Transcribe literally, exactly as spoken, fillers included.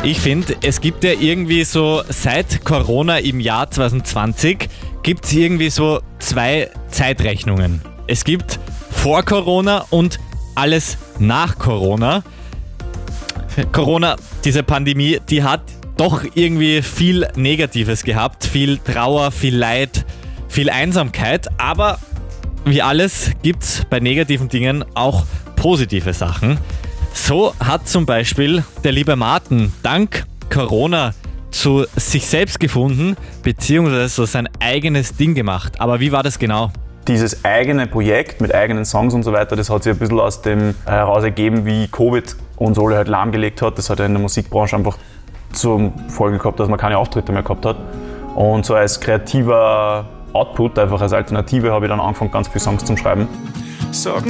Ich finde, es gibt ja irgendwie so seit Corona im Jahr zwanzig zwanzig gibt es irgendwie so zwei Zeitrechnungen. Es gibt vor Corona und alles nach Corona. Corona, diese Pandemie, die hat doch irgendwie viel Negatives gehabt, viel Trauer, viel Leid, viel Einsamkeit, aber wie alles gibt es bei negativen Dingen auch positive Sachen. So hat zum Beispiel der liebe Martin dank Corona zu sich selbst gefunden, beziehungsweise so sein eigenes Ding gemacht. Aber wie war das genau? Dieses eigene Projekt mit eigenen Songs und so weiter, das hat sich ein bisschen aus dem heraus ergeben, wie Covid uns alle halt lahmgelegt hat. Das hat ja in der Musikbranche einfach zur Folge gehabt, dass man keine Auftritte mehr gehabt hat. Und so als kreativer Output, einfach als Alternative, habe ich dann angefangen, ganz viele Songs zu schreiben.